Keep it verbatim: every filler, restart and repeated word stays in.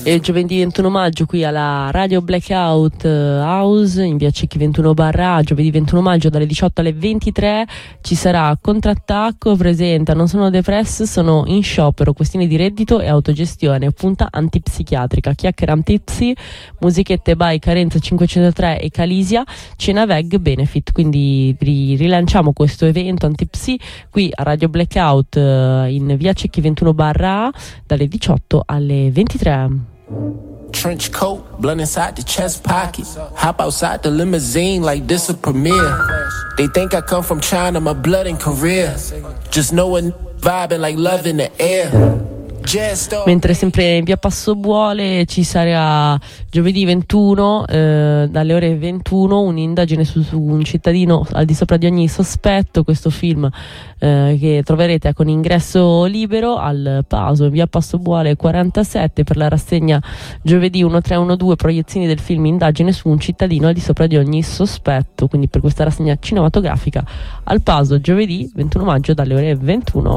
E giovedì ventuno maggio qui alla Radio Blackout House in via Cecchi ventuno barra, giovedì ventuno maggio dalle diciotto alle ventitré ci sarà Contrattacco, presenta Non sono depress, sono in sciopero, questioni di reddito e autogestione, punta antipsichiatrica, chiacchiera antipsi, musichette by Carenza cinquecentotre e Calisia, cena veg benefit, quindi rilanciamo questo evento antipsi qui a Radio Blackout in via Cecchi ventuno barra dalle diciotto alle ventitré. Trench coat, blunt inside the chest pocket. Hop outside the limousine like this a premiere. They think I come from China, my blood and career. Just know a vibing like love in the air. Mentre sempre in via Passobuole ci sarà giovedì ventuno eh, dalle ore ventuno un'indagine su, su un cittadino al di sopra di ogni sospetto, questo film eh, che troverete con ingresso libero al Paso in via Passobuole quarantasette per la rassegna giovedì milletrecentododici, proiezioni del film Indagine su un cittadino al di sopra di ogni sospetto, quindi per questa rassegna cinematografica al Paso giovedì ventuno maggio dalle ore ventuno.